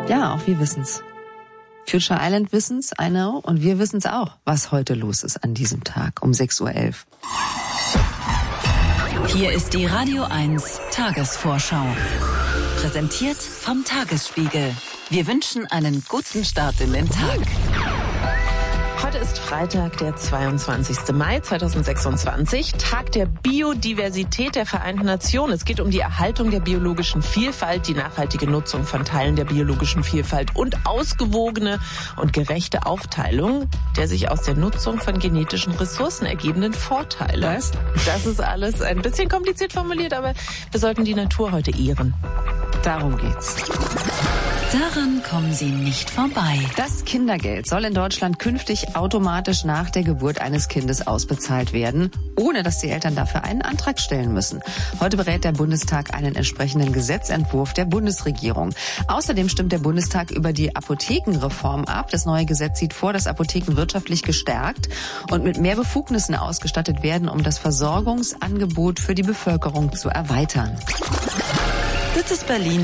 Ja, auch wir wissen's. Future Island wissen's, I know. Und wir wissen's auch, was heute los ist an diesem Tag um 6.11 Uhr. Hier ist die Radio 1 Tagesvorschau. Präsentiert vom Tagesspiegel. Wir wünschen einen guten Start in den Tag. Heute ist Freitag, der 22. Mai 2026, Tag der Biodiversität der Vereinten Nationen. Es geht um die Erhaltung der biologischen Vielfalt, die nachhaltige Nutzung von Teilen der biologischen Vielfalt und ausgewogene und gerechte Aufteilung der sich aus der Nutzung von genetischen Ressourcen ergebenden Vorteile. Was? Das ist alles ein bisschen kompliziert formuliert, aber wir sollten die Natur heute ehren. Darum geht's. Daran kommen Sie nicht vorbei. Das Kindergeld soll in Deutschland künftig automatisch nach der Geburt eines Kindes ausbezahlt werden, ohne dass die Eltern dafür einen Antrag stellen müssen. Heute berät der Bundestag einen entsprechenden Gesetzentwurf der Bundesregierung. Außerdem stimmt der Bundestag über die Apothekenreform ab. Das neue Gesetz sieht vor, dass Apotheken wirtschaftlich gestärkt und mit mehr Befugnissen ausgestattet werden, um das Versorgungsangebot für die Bevölkerung zu erweitern. Das ist Berlin.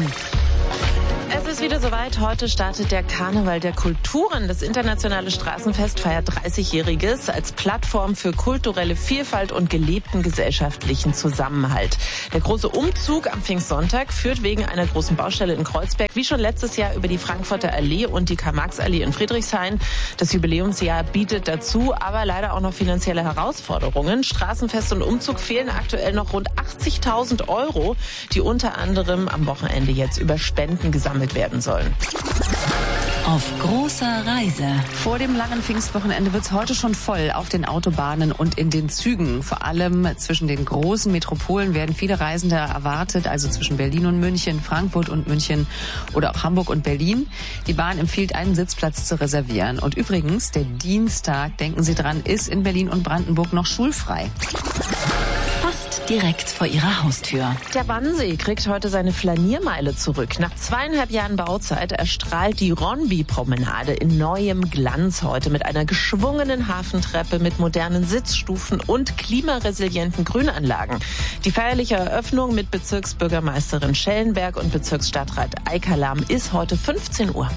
Es ist wieder soweit. Heute startet der Karneval der Kulturen. Das internationale Straßenfest feiert 30-Jähriges als Plattform für kulturelle Vielfalt und gelebten gesellschaftlichen Zusammenhalt. Der große Umzug am Pfingstsonntag führt wegen einer großen Baustelle in Kreuzberg wie schon letztes Jahr über die Frankfurter Allee und die Karl-Marx-Allee in Friedrichshain. Das Jubiläumsjahr bietet dazu aber leider auch noch finanzielle Herausforderungen. Straßenfest und Umzug fehlen aktuell noch rund 80.000 €, die unter anderem am Wochenende jetzt über Spenden gesammelt werden sollen. Auf großer Reise. Vor dem langen Pfingstwochenende wird's heute schon voll auf den Autobahnen und in den Zügen. Vor allem zwischen den großen Metropolen werden viele Reisende erwartet, also zwischen Berlin und München, Frankfurt und München oder auch Hamburg und Berlin. Die Bahn empfiehlt, einen Sitzplatz zu reservieren. Und übrigens, der Dienstag, denken Sie dran, ist in Berlin und Brandenburg noch schulfrei. Fast direkt vor Ihrer Haustür. Der Wannsee kriegt heute seine Flaniermeile zurück. Nach 2,5 Jahren Bauzeit erstrahlt die Ronby-Promenade in neuem Glanz heute mit einer geschwungenen Hafentreppe, mit modernen Sitzstufen und klimaresilienten Grünanlagen. Die feierliche Eröffnung mit Bezirksbürgermeisterin Schellenberg und Bezirksstadtrat Eikalam ist heute 15 Uhr.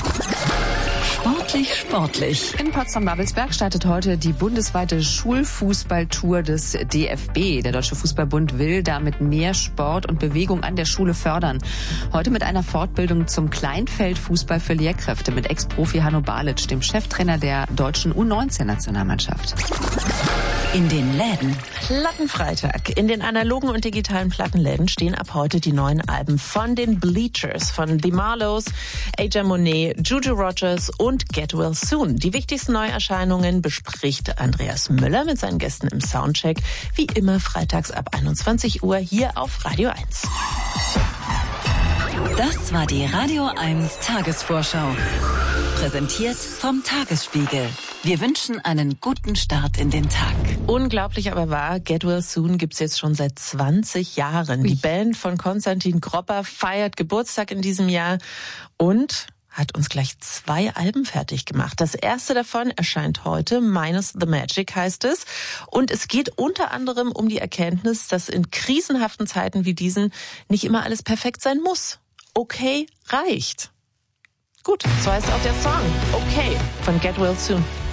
Sportlich. In Potsdam-Babelsberg startet heute die bundesweite Schulfußballtour des DFB. Der Deutsche Fußballbund will damit mehr Sport und Bewegung an der Schule fördern. Heute mit einer Fortbildung zum Kleinfeldfußball für Lehrkräfte mit Ex-Profi Hanno Balic, dem Cheftrainer der deutschen U19-Nationalmannschaft. In den Läden. Plattenfreitag. In den analogen und digitalen Plattenläden stehen ab heute die neuen Alben von den Bleachers, von The Marlows, AJ Monet, Juju Rogers und Get Well Soon. Die wichtigsten Neuerscheinungen bespricht Andreas Müller mit seinen Gästen im Soundcheck. Wie immer freitags ab 21 Uhr hier auf Radio 1. Das war die Radio 1 Tagesvorschau. Präsentiert vom Tagesspiegel. Wir wünschen einen guten Start in den Tag. Unglaublich aber wahr, Get Well Soon gibt's jetzt schon seit 20 Jahren. Die Band von Konstantin Gropper feiert Geburtstag in diesem Jahr und hat uns gleich 2 Alben fertig gemacht. Das erste davon erscheint heute, Minus the Magic heißt es. Und es geht unter anderem um die Erkenntnis, dass in krisenhaften Zeiten wie diesen nicht immer alles perfekt sein muss. Okay reicht. Gut, so heißt auch der Song. Okay von Get Well Soon.